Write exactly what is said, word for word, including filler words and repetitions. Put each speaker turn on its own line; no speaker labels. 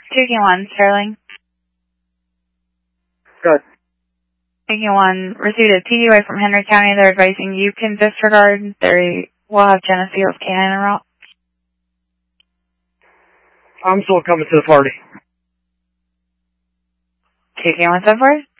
Taking one, Sterling.
Good.
Taking one, received a T D Y from Henry County. They're advising you can disregard. They will have Genesee with canine en route.
I'm still coming to the party.
Taking one, seven four.